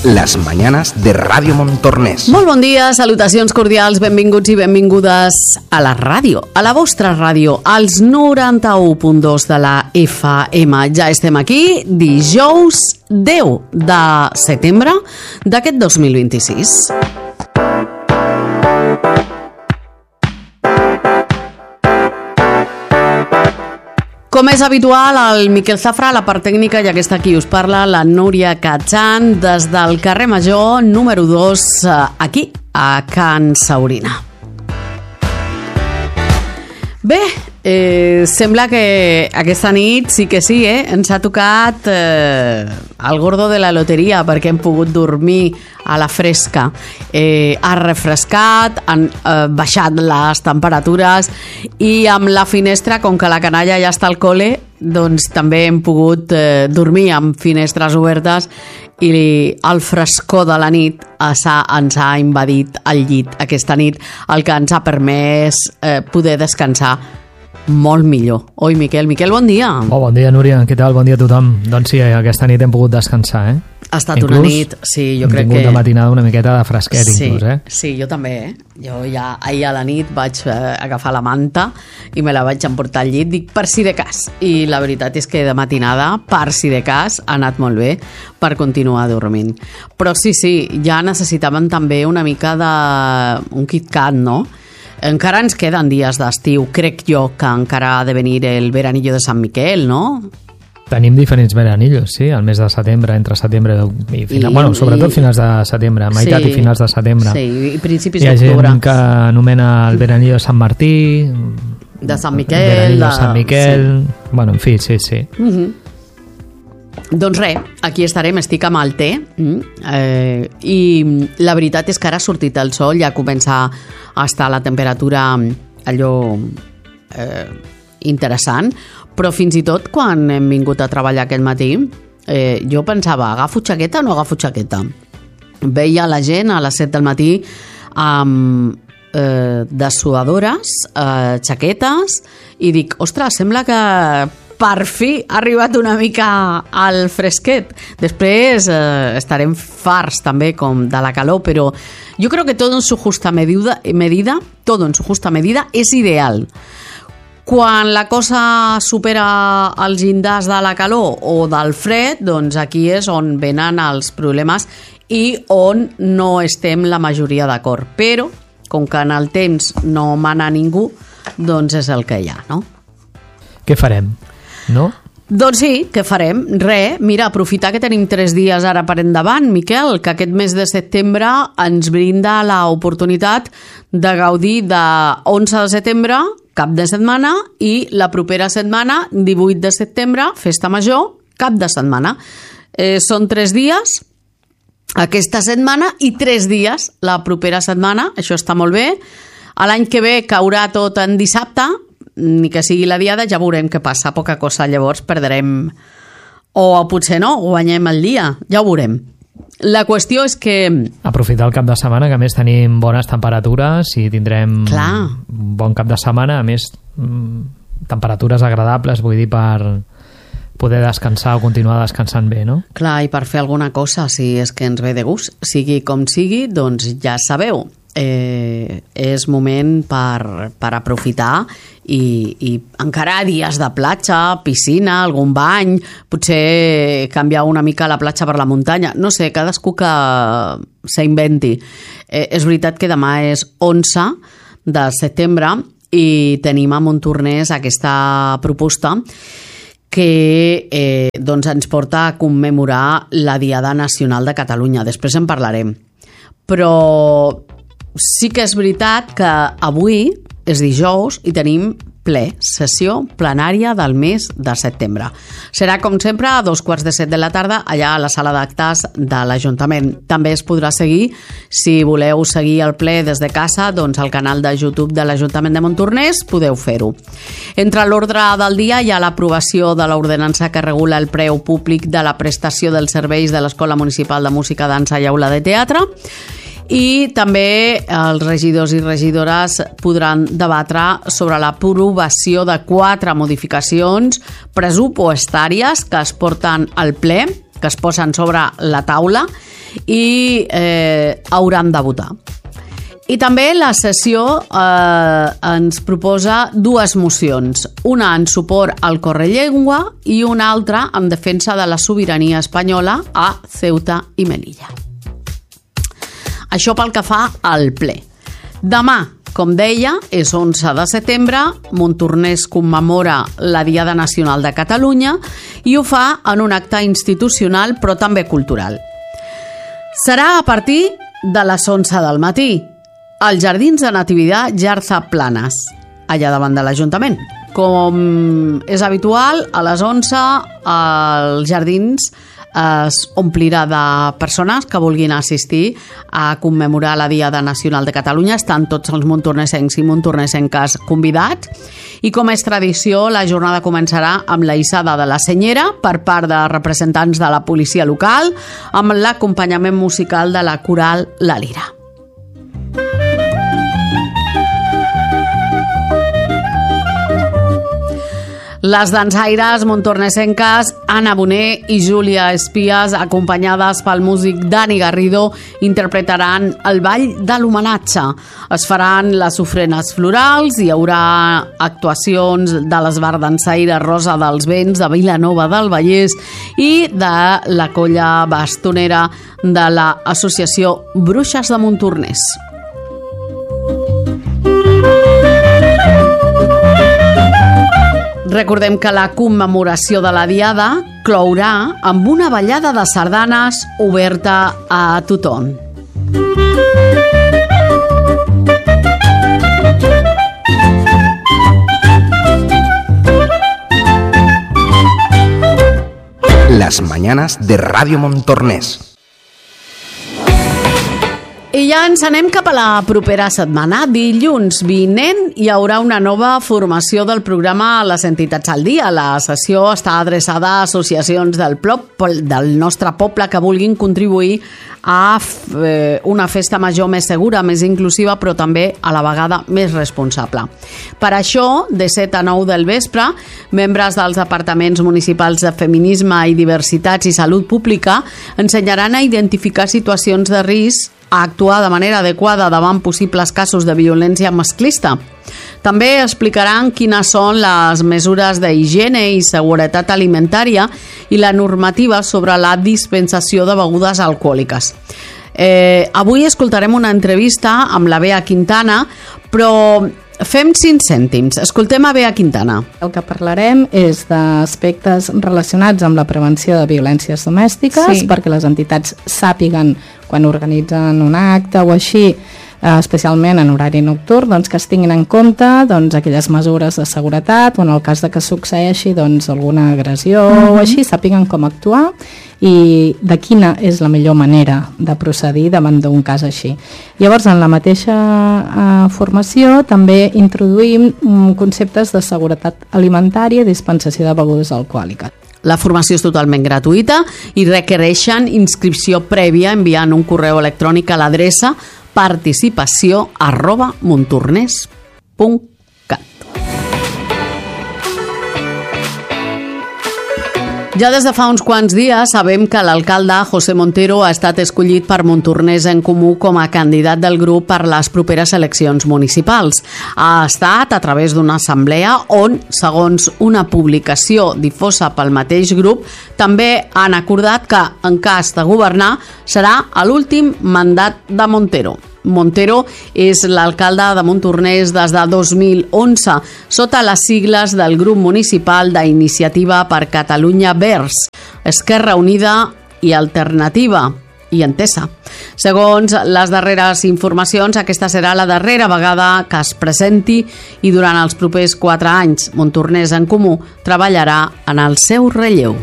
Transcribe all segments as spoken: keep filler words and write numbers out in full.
las mañanas de Ràdio Montornès. Molt bon dia, salutacions cordials, benvinguts i benvingudes a la ràdio, a la vostra ràdio, als noranta-u punt dos de la F M. Ja estem aquí, dijous deu de setembre d'aquest dos mil vint-i-sis. Com és habitual, el Miquel Zafra, la part tècnica, i aquesta aquí us parla, la Núria Catxan, des del carrer Major, número dos, aquí, a Can Saurina. Bé, eh, sembla que aquesta nit sí que sí, eh? Ens ha tocat eh, el gordo de la loteria, perquè hem pogut dormir a la fresca. Eh, ha refrescat, han eh, baixat les temperatures i amb la finestra, com que la canalla ja està al col·le, doncs també hem pogut eh, dormir amb finestres obertes i el frescor de la nit ens ha, ens ha invadit el llit aquesta nit, el que ens ha permès eh, poder descansar molt millor. Oi, Miquel? Miquel, bon dia. Oh, bon dia, Núria. Què tal? Bon dia a tothom. Doncs sí, aquesta nit hem pogut descansar, eh? Ha estat inclús, una nit, sí, jo crec que... Hem tingut de matinada una miqueta de fresquet, sí, inclús, eh? Sí, jo també, eh? Jo ja ahir a la nit vaig eh, agafar la manta i me la vaig emportar al llit, dic, per si de cas. I la veritat és que de matinada, per si de cas, ha anat molt bé per continuar dormint. Però sí, sí, ja necessitàvem també una mica de... un KitKat, no? Encara ens queden dies d'estiu, crec jo que encara ha de venir el veranillo de Sant Miquel, no? Tenim diferents veranillos, sí, al mes de setembre, entre setembre i final, I, bueno, sobretot i, finals de setembre, meitat sí, i finals de setembre. Sí, i principis d'octubre. Hi ha gent que anomena el veranillo de Sant Martí, de Sant Miquel, el veranillo de, de Sant Miquel, sí. Bueno, en fi, sí, sí. Uh-huh. Doncs res, aquí estarem, estic amb el té eh, i la veritat és que ara ha sortit el sol, ja comença a estar la temperatura allò eh, interessant, però fins i tot quan hem vingut a treballar aquest matí eh, jo pensava, agafo xaqueta o no agafo xaqueta? Veia la gent a les set del matí amb eh, dessuadores, eh, xaquetes, i dic, ostres, sembla que per fi ha arribat una mica al fresquet. Després eh, estarem farts també com de la calor, però jo crec que tot en su justa medida, medida tot en su justa medida és ideal. Quan la cosa supera els llindars de la calor o del fred, doncs aquí és on venen els problemes i on no estem la majoria d'acord. Però, com que en el temps no mana ningú, doncs és el que hi ha, no? Què farem? No? Doncs sí, què farem? Re, mira, aprofitar que tenim tres dies ara per endavant, Miquel, que aquest mes de setembre ens brinda l'oportunitat de gaudir de onze de setembre, cap de setmana, i la propera setmana, divuit de setembre, festa major, cap de setmana. Eh, són tres dies aquesta setmana i tres dies la propera setmana, això està molt bé. L'any que ve caurà tot en dissabte, ni que sigui la diada, ja veurem què passa, poca cosa, llavors perdrem o potser no, guanyem el dia, ja ho veurem. La qüestió és que... Aprofitar el cap de setmana, que a més tenim bones temperatures i tindrem Clar. un bon cap de setmana, a més temperatures agradables, vull dir, per poder descansar o continuar descansant bé, no? Clar, i per fer alguna cosa, si és que ens ve de gust, sigui com sigui, doncs ja sabeu, eh, és moment per, per aprofitar i, i encarar dies de platja, piscina, algun bany, potser canviar una mica la platja per la muntanya, no sé, cadascú que s'inventi. Eh, és veritat que demà és onze de setembre i tenim a Montornès aquesta proposta que eh, doncs ens porta a commemorar la Diada Nacional de Catalunya. Després en parlarem. Però sí que és veritat que avui és dijous i tenim ple, sessió plenària del mes de setembre. Serà, com sempre, a dos quarts de set de la tarda, allà a la sala d'actes de l'Ajuntament. També es podrà seguir, si voleu seguir el ple des de casa, doncs al canal de YouTube de l'Ajuntament de Montornès podeu fer-ho. Entre l'ordre del dia hi ha l'aprovació de l'ordenança que regula el preu públic de la prestació dels serveis de l'Escola Municipal de Música, Dansa i Aula de Teatre, i també els regidors i regidores podran debatre sobre l'aprovació de quatre modificacions pressupostàries que es porten al ple, que es posen sobre la taula i eh, hauran de votar. I també la sessió eh, ens proposa dues mocions, una en suport al Correllengua i una altra en defensa de la sobirania espanyola a Ceuta i Melilla. Això pel que fa al ple. Demà, com deia, és onze de setembre, Montornès commemora la Diada Nacional de Catalunya i ho fa en un acte institucional però també cultural. Serà a partir de les onze del matí, als Jardins de Natividad Jarza Planas, allà davant de l'Ajuntament. Com és habitual, a les onze els jardins es omplirà de persones que vulguin assistir a commemorar la Diada Nacional de Catalunya. Estan tots els montornesencs i montornesenques convidats. I com és tradició, la jornada començarà amb la hissada de la senyera per part de representants de la policia local, amb l'acompanyament musical de la coral La Lira. Les dansaires montornesenques Anna Boner i Júlia Espies, acompanyades pel músic Dani Garrido, interpretaran el ball de l'homenatge. Es faran les ofrenes florals, hi haurà actuacions de l'esbar dansaire Rosa dels Vents de Vilanova del Vallès i de la colla bastonera de l'associació Bruixes de Montornès. Recordem que la commemoració de la Diada clourà amb una ballada de sardanes oberta a tothom. Las mañanas de Radio Montornès. I ja ens anem cap a la propera setmana. Dilluns vinent hi haurà una nova formació del programa Les Entitats al Dia. La sessió està adreçada a associacions del, plop, del nostre poble que vulguin contribuir a eh, una festa major més segura, més inclusiva, però també a la vegada més responsable. Per això, de set a nou del vespre, membres dels departaments municipals de Feminisme i Diversitats i Salut Pública ensenyaran a identificar situacions de risc, a actuar de manera adequada davant possibles casos de violència masclista. També explicaran quines són les mesures d'higiene i seguretat alimentària i la normativa sobre la dispensació de begudes alcohòliques. Eh, avui escoltarem una entrevista amb la Bea Quintana, però fem cinc cèntims. Escoltem a Bea Quintana. El que parlarem és d'aspectes relacionats amb la prevenció de violències domèstiques, sí, perquè les entitats sàpiguen quan organitzen un acte o així, especialment en horari nocturn, doncs que es tinguin en compte doncs, aquelles mesures de seguretat o en el cas de que succeeixi doncs, alguna agressió mm-hmm. o així, sàpiguen com actuar i de quina és la millor manera de procedir davant d'un cas així. Llavors, en la mateixa eh, formació també introduïm um, conceptes de seguretat alimentària i dispensació de begudes alcohòliques. La formació és totalment gratuïta i requereixen inscripció prèvia enviant un correu electrònic a l'adreça participació arroba montornès punt cat. Ja des de fa uns quants dies sabem que l'alcalde José Montero ha estat escollit per Montornès en Comú com a candidat del grup per les properes eleccions municipals. Ha estat a través d'una assemblea on, segons una publicació difosa pel mateix grup, també han acordat que, en cas de governar, serà a l'últim mandat de Montero. Montero és l'alcalde de Montornès des de dos mil onze, sota les sigles del grup municipal d'Iniciativa per Catalunya Verds, Esquerra Unida i Alternativa i Entesa. Segons les darreres informacions, aquesta serà la darrera vegada que es presenti i durant els propers quatre anys Montornès en Comú treballarà en el seu relleu.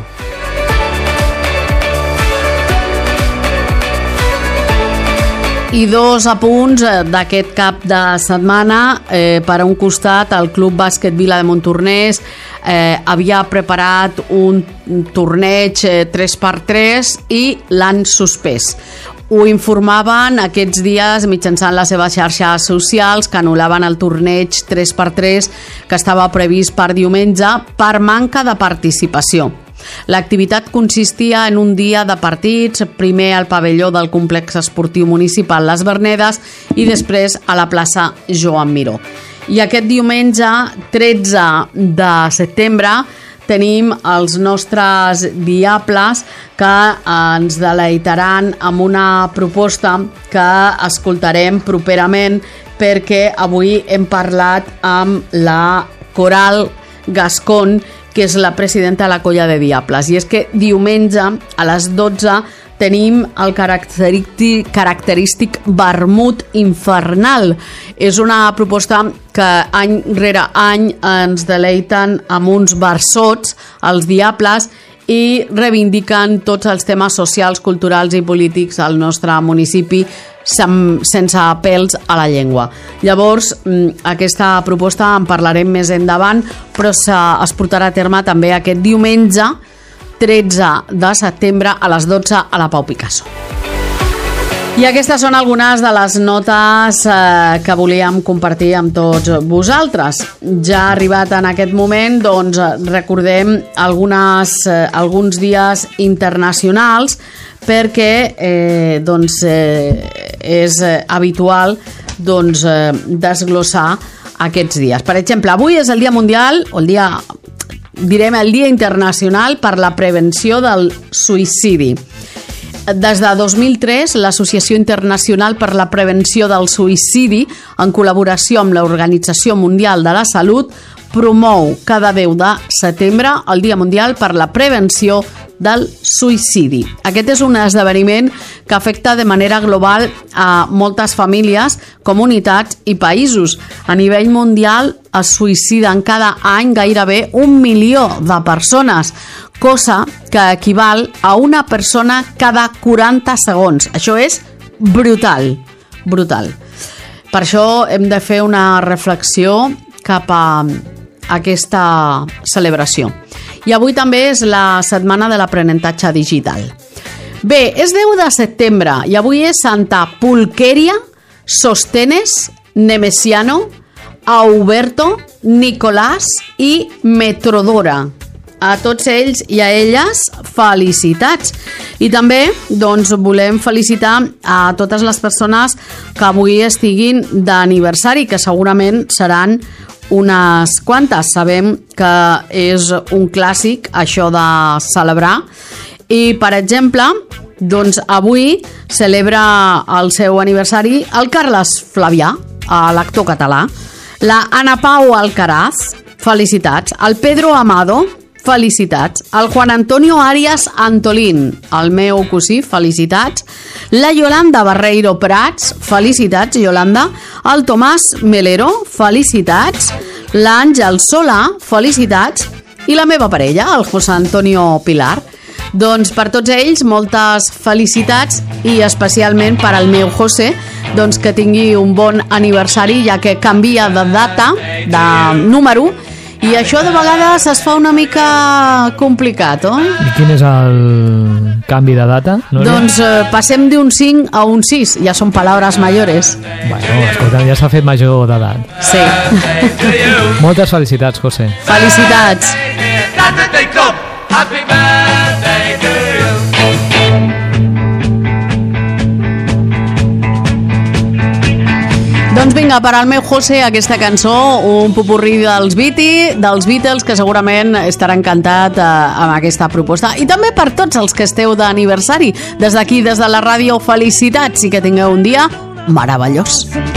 I dos apunts d'aquest cap de setmana. Eh, per un costat, el Club Bàsquet Vila de Montornès eh, havia preparat un torneig eh, tres per tres i l'han suspès. Ho informaven aquests dies mitjançant les seves xarxes socials que anul·laven el torneig tres per tres que estava previst per diumenge per manca de participació. L'activitat consistia en un dia de partits, primer al pavelló del complex esportiu municipal Les Vernedes i després a la plaça Joan Miró. I aquest diumenge, tretze de setembre, tenim els nostres Diables que ens deleitaran amb una proposta que escoltarem properament, perquè avui hem parlat amb la Coral Gascon, que és la presidenta de la Colla de Diables. I és que diumenge a les dotze tenim el característic, característic vermut infernal. És una proposta que any rere any ens deleiten amb uns versots, els Diables, i reivindiquen tots els temes socials, culturals i polítics al nostre municipi sense pèls a la llengua. Llavors, aquesta proposta en parlarem més endavant, però es portarà a terme també aquest diumenge tretze de setembre a les dotze a la Pau Picasso. I aquestes són algunes de les notes eh, que volíem compartir amb tots vosaltres. Ja arribat en aquest moment, doncs recordem algunes, eh, alguns dies internacionals, perquè eh, doncs, eh, és eh, habitual doncs, eh, desglossar aquests dies. Per exemple, avui és el Dia Mundial, o el dia, direm el Dia Internacional per la Prevenció del Suïcidi. Des de dos mil tres, l'Associació Internacional per la Prevenció del Suïcidi, en col·laboració amb l'Organització Mundial de la Salut, promou cada deu de setembre el Dia Mundial per la Prevenció del Suïcidi. Aquest és un esdeveniment que afecta de manera global a moltes famílies, comunitats i països. A nivell mundial es suïciden cada any gairebé un milió de persones, cosa que equival a una persona cada quaranta segons. Això és brutal, brutal. Per això hem de fer una reflexió cap a aquesta celebració. I avui també és la setmana de l'aprenentatge digital. Bé, és deu de setembre i avui és Santa Pulqueria, Sostenes, Nemesiano, Auberto, Nicolàs i Metrodora. A tots ells i a elles, felicitats. I també doncs, volem felicitar a totes les persones que avui estiguin d'aniversari, que segurament seran unes quantes. Sabem que és un clàssic això de celebrar. I, per exemple, doncs, avui celebra el seu aniversari el Carles Flavià, l'actor català, la Ana Pau Alcaraz, felicitats, el Pedro Amado, felicitats, el Juan Antonio Arias Antolín, el meu cosí, felicitats, la Yolanda Barreiro Prats, felicitats, Yolanda, el Tomàs Melero, felicitats, l'Àngel Solà, felicitats, i la meva parella, el José Antonio Pilar. Doncs per tots ells, moltes felicitats i especialment per al meu José, doncs que tingui un bon aniversari, ja que canvia de data, de número, i això de vegades es fa una mica complicat, oi? I quin és el canvi de data? No doncs eh, passem d'un cinc a un sis, ja són paraules mayores. Bueno, escolta, ja s'ha fet major d'edat. Sí. Moltes felicitats, José. Felicitats. Happy birthday to you. Doncs vinga, per al meu José, aquesta cançó, un popurrí dels Beatles, dels Beatles, que segurament estarà encantat eh, amb aquesta proposta. I també per tots els que esteu d'aniversari. Des d'aquí, des de la ràdio, felicitats i que tingueu un dia meravellós.